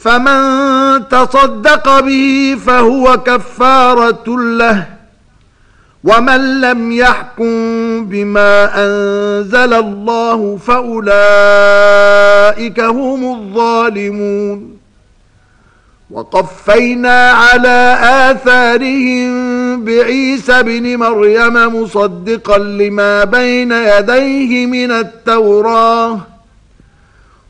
فمن تصدق به فهو كفارة له، ومن لم يحكم بما أنزل الله فأولئك هم الظالمون. وقفينا على آثارهم بعيسى بن مريم مصدقا لما بين يديه من التوراة